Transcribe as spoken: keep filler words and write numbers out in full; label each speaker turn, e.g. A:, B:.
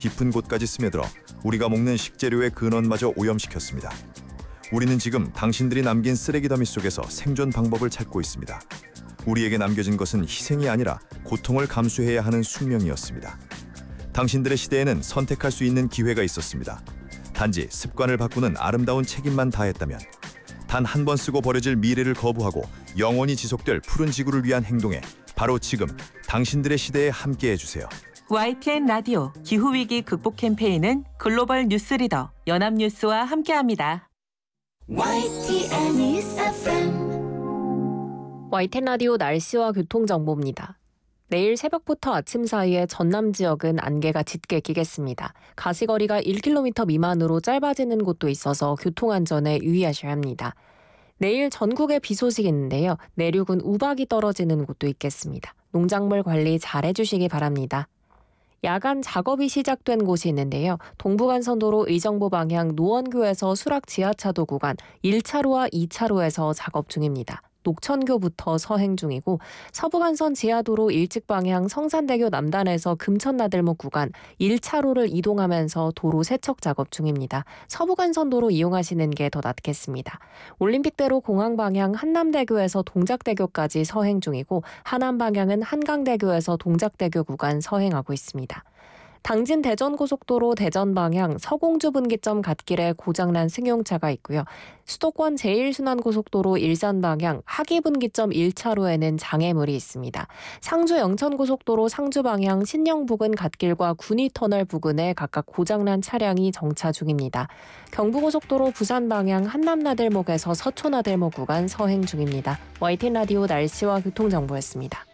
A: 깊은 곳까지 스며들어 우리가 먹는 식재료의 근원마저 오염시켰습니다. 우리는 지금 당신들이 남긴 쓰레기 더미 속에서 생존 방법을 찾고 있습니다. 우리에게 남겨진 것은 희생이 아니라 고통을 감수해야 하는 숙명이었습니다. 당신들의 시대에는 선택할 수 있는 기회가 있었습니다. 단지 습관을 바꾸는 아름다운 책임만 다했다면, 단 한 번 쓰고 버려질 미래를 거부하고 영원히 지속될 푸른 지구를 위한 행동에 바로 지금 당신들의 시대에 함께해 주세요.
B: 와이티엔 라디오 기후위기 극복 캠페인은 글로벌 뉴스 리더 연합뉴스와 함께합니다.
C: 와이티엔 News 에프엠
D: 와이티엔 라디오 날씨와 교통정보입니다. 내일 새벽부터 아침 사이에 전남 지역은 안개가 짙게 끼겠습니다. 가시거리가 일 킬로미터 미만으로 짧아지는 곳도 있어서 교통안전에 유의하셔야 합니다. 내일 전국에 비 소식이 있는데요. 내륙은 우박이 떨어지는 곳도 있겠습니다. 농작물 관리 잘 해주시기 바랍니다. 야간 작업이 시작된 곳이 있는데요. 동부간선도로 의정부 방향 노원교에서 수락 지하차도 구간 일 차로와 이 차로에서 작업 중입니다. 녹천교부터 서행 중이고, 서부간선 지하도로 일찍 방향 성산대교 남단에서 금천나들목 구간 일 차로를 이동하면서 도로 세척 작업 중입니다. 서부간선도로 이용하시는 게 더 낫겠습니다. 올림픽대로 공항 방향 한남대교에서 동작대교까지 서행 중이고, 하남 방향은 한강대교에서 동작대교 구간 서행하고 있습니다. 당진 대전고속도로 대전 방향 서공주 분기점 갓길에 고장난 승용차가 있고요. 수도권 제일 순환고속도로 일산 방향 하기 분기점 일 차로에는 장애물이 있습니다. 상주 영천고속도로 상주 방향 신영 부근 갓길과 군위터널 부근에 각각 고장난 차량이 정차 중입니다. 경부고속도로 부산 방향 한남나들목에서 서초나들목 구간 서행 중입니다. 와이티엔 라디오 날씨와 교통정보였습니다.